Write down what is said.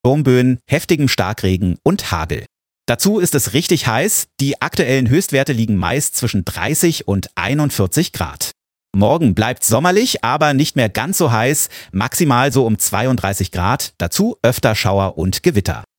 Sturmböen, heftigem Starkregen und Hagel. Dazu ist es richtig heiß. Die aktuellen Höchstwerte liegen meist zwischen 30 und 41 Grad. Morgen bleibt sommerlich, aber nicht mehr ganz so heiß, maximal so um 32 Grad, dazu öfter Schauer und Gewitter.